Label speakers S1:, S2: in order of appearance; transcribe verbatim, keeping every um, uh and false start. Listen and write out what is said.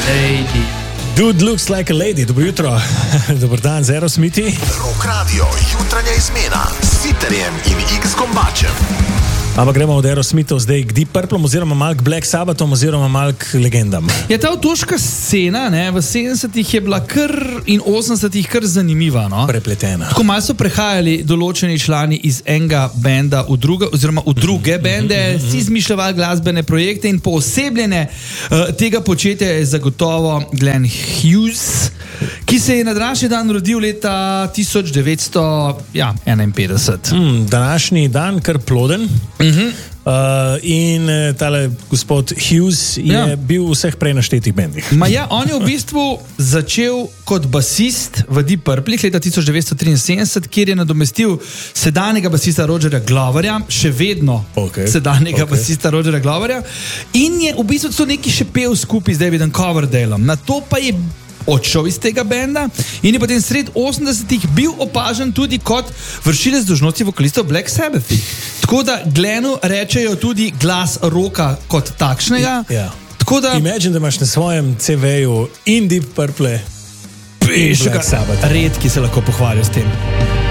S1: lady.
S2: Dude looks like a lady. Dobro jutro. Dobar dan z Aerosmithi.
S3: Rock Radio, jutranja izmena s Sitterjem in X-Kombačem.
S2: Ampak gremo od Aerosmithov zdaj k Deep Purplom oziroma malo k Black Sabbathom oziroma malo k legendam.
S1: Je ta otoška scena, ne, v sedemdesetih je bila kar in osemdesetih kar zanimiva, no?
S2: Prepletena.
S1: Tako malo so prehajali določeni člani iz enega benda v druge, oziroma v druge bende, si izmišljali glasbene projekte in poosebljene uh, tega početja je zagotovo Glenn Hughes, ki se je na današnji dan rodil leta tisoč devetsto enainpetdeset.
S2: Mm, današnji dan kar ploden.
S1: Uh-huh.
S2: Uh, in tale gospod Hughes je
S1: Ja.
S2: bil v vseh prej naštetih bendih.
S1: Ma ja, on je v bistvu začel kot basist v Deep Purplih leta tisoč devetsto triinsedemdeset, kjer je nadomestil sedanjega basista Rogerja Gloverja, še vedno
S2: Okay,
S1: sedanjega
S2: okay.
S1: basista Rogerja Gloverja, in je v bistvu so neki še pel skupaj z Davidom Coverdaleom. Na to pa je odšel iz tega benda in je potem sred osemdesetih bil opažen tudi kot vršilec dolžnosti vokalistov Black Sabbathi. Tako da Glenu rečejo tudi glas roka kot takšnega.
S2: Ja.
S1: Tako da
S2: Imagine, da imaš na svojem ce veju in Deep Purple in
S1: še
S2: Black
S1: kar
S2: Sabbath.
S1: redki se lahko pohvalijo s tem.